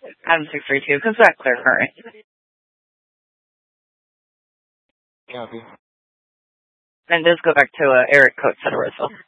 Adam 632, comes back clear current. Copy. And does go back to Eric Coates at Roseville.